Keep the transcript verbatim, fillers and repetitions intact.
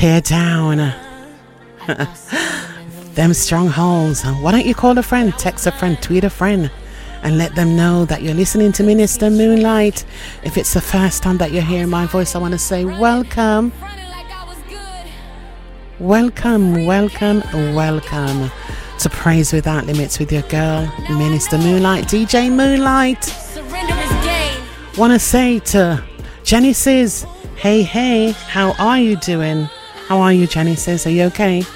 tear down them strongholds. Why don't you call a friend, text a friend, tweet a friend, and let them know that you're listening to Minister Moonlight. If it's the first time that you're hearing my voice, I want to say welcome. Welcome, welcome, welcome to Praise Without Limits with your girl, Minister Moonlight, D J Moonlight. Want to say to Genesis, hey, hey, how are you doing? How are you, Genesis? Are you okay?